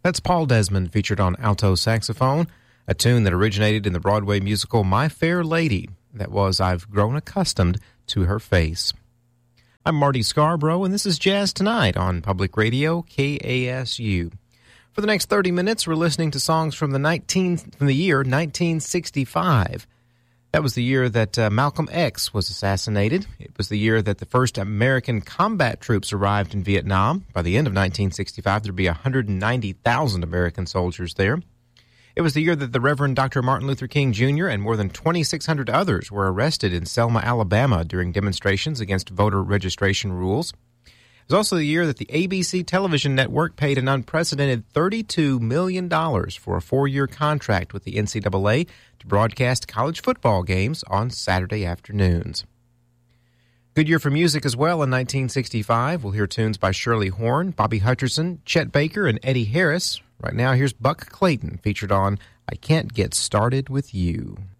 That's Paul Desmond featured on alto saxophone, a tune that originated in the Broadway musical My Fair Lady. That was I've Grown Accustomed to Her Face. I'm Marty Scarborough, and this is Jazz Tonight on Public Radio KASU. For the next 30 minutes, we're listening to songs from the year 1965. That was the year that Malcolm X was assassinated. It was the year that the first American combat troops arrived in Vietnam. By the end of 1965, there'd be 190,000 American soldiers there. It was the year that the Reverend Dr. Martin Luther King Jr. and more than 2,600 others were arrested in Selma, Alabama during demonstrations against voter registration rules. It was also the year that the ABC television network paid an unprecedented $32 million for a 4-year contract with the NCAA to broadcast college football games on Saturday afternoons. Good year for music as well in 1965. We'll hear tunes by Shirley Horn, Bobby Hutcherson, Chet Baker, and Eddie Harris. Right now, here's Buck Clayton featured on I Can't Get Started With You.